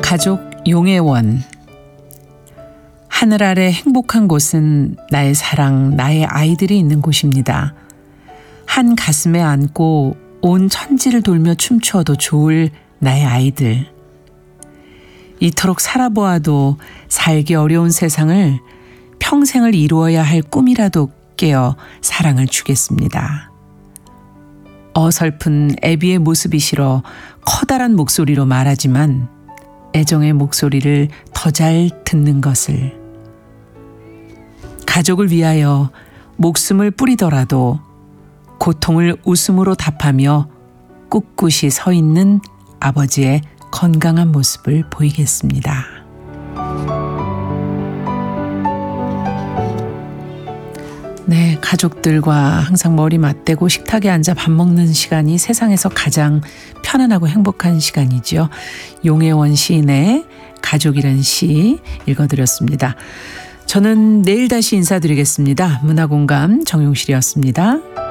가족 용혜원. 하늘 아래 행복한 곳은 나의 사랑, 나의 아이들이 있는 곳입니다. 한 가슴에 안고 온 천지를 돌며 춤추어도 좋을 나의 아이들. 이토록 살아보아도 살기 어려운 세상을 평생을 이루어야 할 꿈이라도 깨어 사랑을 주겠습니다. 어설픈 애비의 모습이 싫어 커다란 목소리로 말하지만 애정의 목소리를 더 잘 듣는 것을. 가족을 위하여 목숨을 뿌리더라도 고통을 웃음으로 답하며 꿋꿋이 서 있는 아버지의 건강한 모습을 보이겠습니다. 네, 가족들과 항상 머리 맞대고 식탁에 앉아 밥 먹는 시간이 세상에서 가장 편안하고 행복한 시간이죠. 용혜원 시인의 가족이란 시 읽어드렸습니다. 저는 내일 다시 인사드리겠습니다. 문화공감 정용실이었습니다.